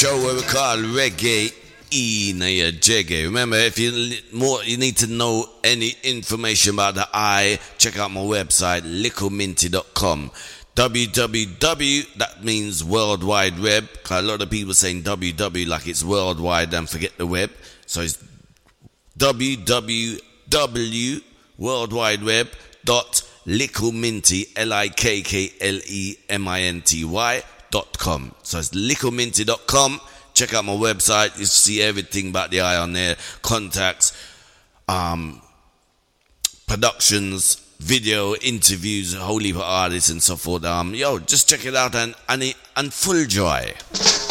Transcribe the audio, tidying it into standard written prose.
show where we call reggae in your jiggy. Remember, if you need to know any information about the eye, check out my website, littleminty.com. www, that means World Wide Web, because a lot of people saying www like it's worldwide and forget the web. So it's www, World Wide Web, .littleminty, likkleminty.com. So it's littleminty.com. Check out my website. You see everything about the eye on there. Contacts, productions, video, interviews, a whole heap of artists and so forth. Just check it out and full joy.